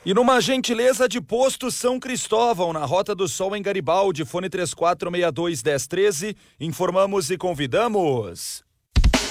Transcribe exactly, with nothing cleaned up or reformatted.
E numa gentileza de Posto São Cristóvão, na Rota do Sol em Garibaldi, fone três quatro seis dois um zero um três, informamos e convidamos.